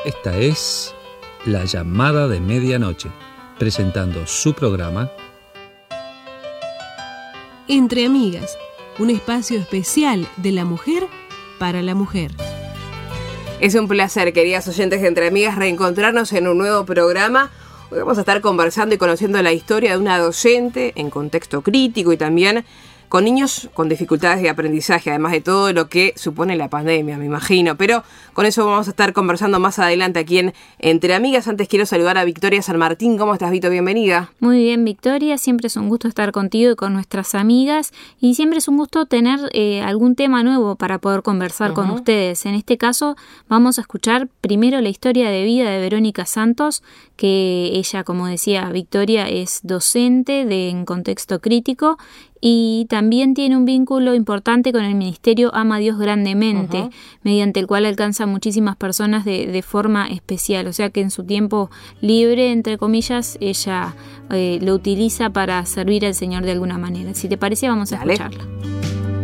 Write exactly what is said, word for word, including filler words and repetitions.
Esta es La Llamada de Medianoche, presentando su programa Entre Amigas, un espacio especial de la mujer para la mujer. Es un placer, queridas oyentes de Entre Amigas, reencontrarnos en un nuevo programa. Hoy vamos a estar conversando y conociendo la historia de una docente en contexto crítico y también con niños con dificultades de aprendizaje, además de todo lo que supone la pandemia, me imagino. Pero con eso vamos a estar conversando más adelante aquí en Entre Amigas. Antes quiero saludar a Victoria San Martín. ¿Cómo estás, Vito? Bienvenida. Muy bien, Victoria. Siempre es un gusto estar contigo y con nuestras amigas. Y siempre es un gusto tener eh, algún tema nuevo para poder conversar uh-huh. con ustedes. En este caso vamos a escuchar primero la historia de vida de Verónica Santos, que ella, como decía Victoria, es docente de, en contexto crítico y también tiene un vínculo importante con el Ministerio Ama a Dios Grandemente, uh-huh. mediante el cual alcanza muchísimas personas de, de forma especial. O sea que en su tiempo libre, entre comillas, ella eh, lo utiliza para servir al Señor de alguna manera. Si te parece, vamos a Dale. escucharla.